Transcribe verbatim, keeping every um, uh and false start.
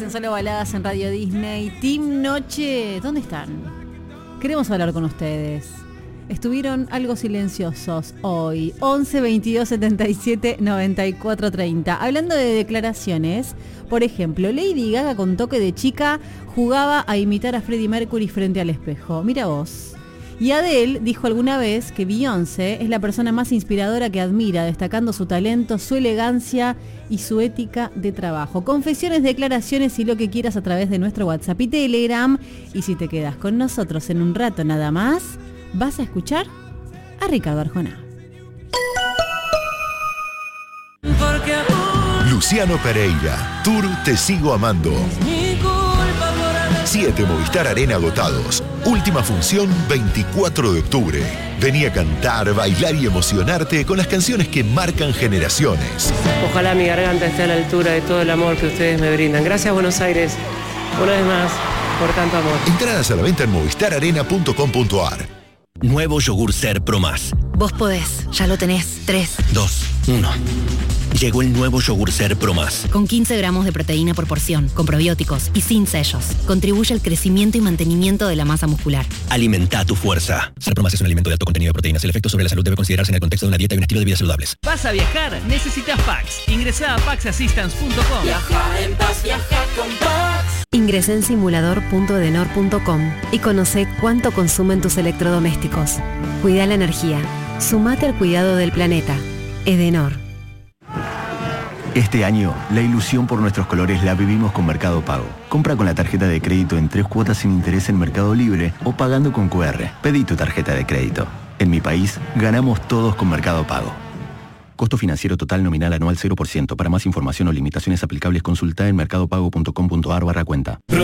en Solo Baladas en Radio Disney. Team Noche, ¿dónde están? Queremos hablar con ustedes. Estuvieron algo silenciosos hoy. once, veintidós, setenta y siete, noventa y cuatro, treinta. Hablando de declaraciones, por ejemplo, Lady Gaga contó que de chica jugaba a imitar a Freddie Mercury frente al espejo. Mira vos. Y Adele dijo alguna vez que Beyoncé es la persona más inspiradora que admira, destacando su talento, su elegancia y su ética de trabajo. Confesiones, declaraciones y lo que quieras a través de nuestro WhatsApp y Telegram. Y si te quedas con nosotros en un rato nada más, vas a escuchar a Ricardo Arjona. Luciano Pereira, Tour Te Sigo Amando. Siete Movistar Arena agotados. Última función veinticuatro de octubre. Vení a cantar, bailar y emocionarte con las canciones que marcan generaciones. Ojalá mi garganta esté a la altura de todo el amor que ustedes me brindan. Gracias, Buenos Aires, una vez más, por tanto amor. Entradas a la venta en movistar arena punto com punto a r. Nuevo yogur Ser Pro Más. Vos podés, ya lo tenés. tres, dos, uno. Llegó el nuevo yogur Ser Pro Más. Con quince gramos de proteína por porción, con probióticos y sin sellos. Contribuye al crecimiento y mantenimiento de la masa muscular. Alimenta tu fuerza. Ser Pro Más es un alimento de alto contenido de proteínas. El efecto sobre la salud debe considerarse en el contexto de una dieta y un estilo de vida saludables. ¿Vas a viajar? Necesitas Pax. Ingresá a pax assistance punto com. Viaja en paz, viaja con Pax. Ingresá en simulador punto edenor punto com y conoce cuánto consumen tus electrodomésticos. Cuida la energía. Sumate al cuidado del planeta. Edenor. Este año, la ilusión por nuestros colores la vivimos con Mercado Pago. Compra con la tarjeta de crédito en tres cuotas sin interés en Mercado Libre o pagando con cu erre. Pedí tu tarjeta de crédito. En mi país, ganamos todos con Mercado Pago. Costo financiero total nominal anual cero por ciento. Para más información o limitaciones aplicables, consulta en mercadopago punto com punto a r barra cuenta.